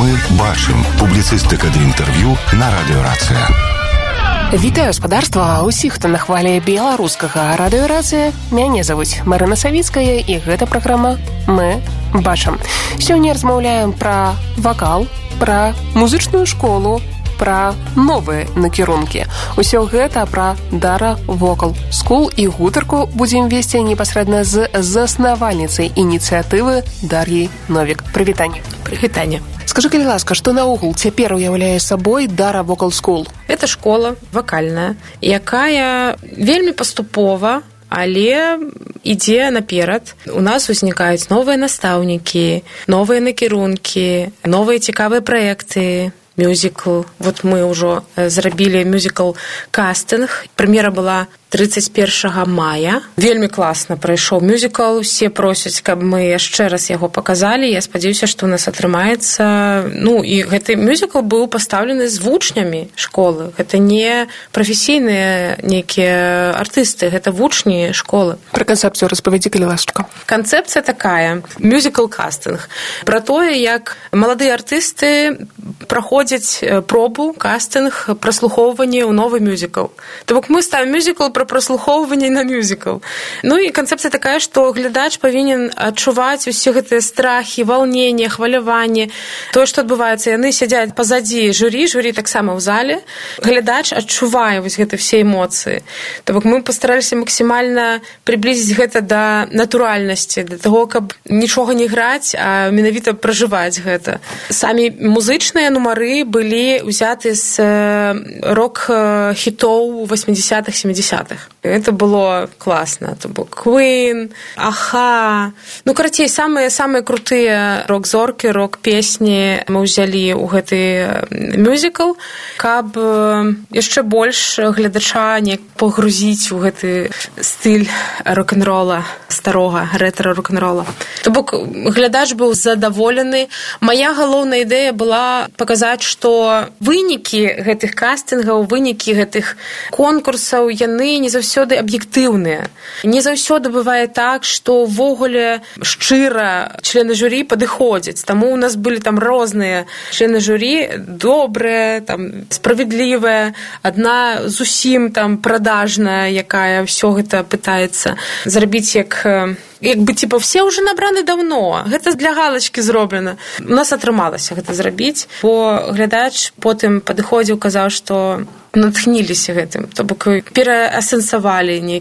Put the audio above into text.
Мы бачым. Публіцыстыка ды інтэрв'ю на радыёрацыя. Вітаю, гаспадарства, усіх, хто на хвалі беларускага радыёрацыя. Мяне завуць Марына Савіцкая, і гэта праграма «Мы бачым». Сёння размаўляем пра вакал, пра музычную школу, пра новыя накірункі. Усё гэта пра Dara Vocal School, і гутарку будзем весці непасрэдна з заснавальніцай ініцыятывы Дар'яй Новік. Прывітанне. Прывітанне. Скажи, калі ласка, што наогул цяпер уяўляе сабой Dara Vocal School? Это школа вакальная, якая вельмі паступова, але ідзе наперад. У нас узнікаюць новыя настаўнікі, новыя накірункі, новыя цікавыя праекты, мюзікл. Вот мы ўжо зрабілі мюзікл-кастынг. Прэм'ера была 31 мая. Вельмі класна прайшоў мюзікл. Усе просяць, каб мы яшчэ раз яго паказалі. Я спадзяюся, што ў нас атрымаецца. Ну, і гэты мюзікл быў пастаўлены з вучнямі школы. Гэта не прафесійныя нейкія артысты, гэта вучні школы. Пра канцэпцыю распавядзі, калі ласачка. Канцэпцыя такая. Мюзікл-кастынг. Пра тое, як маладыя артысты праходзяць пробу, кастынг, праслухоўванне ў новы мюзікл. То бок мы ставім мюзікл пра праслухоўванне на мюзікл. Ну і канцэпцыя такая, што глядач павінен адчуваць усе гэтыя страхі, валненне, хваляванне. Тое, што адбываецца, яны сядзяць пазадзі журі таксама ў зале. Глядач адчувае вось гэты все эмоцыі. То бок мы пастараліся максімальна прыблізіць гэта да натуральнасці, да таго, каб нічога не граць, а менавіта пражываць гэта. Самі музычныя нумары былі ўзяты з рок-хітоў 80-х, 70-х. Это было класна. То бок Queen, Аха. Ну, карацей, самыя крутыя рок-зоркі, рок-песні мы ўзялі ў гэты мюзікл, каб яшчэ больш гледача неяк пагрузіць у гэты стыль рок-н-рола, старога рэтра-рок-н-рола. То бок глядач быў задаволены. Мая галоўная ідэя была паказаць, што вынікі гэтых кастынгаў, вынікі гэтых конкурсаў, яны не заўсёды аб'ектыўныя. Не заўсёды бывае так, што ўвогуле шчыра члены журі падыходзяць. Таму у нас былі там розныя члены журі, добрыя, там справядлівая, адна зусім там прадажная, якая ўсё гэта пытаецца зрабіць як бы, типа, все ўжо набраны даўно. Гэта для галачкі зроблена. У нас атрымалася гэта зрабіць, бо глядач потым падыходзіў, казаў, што натхніліся гэтым. То бок пераасэнсавалі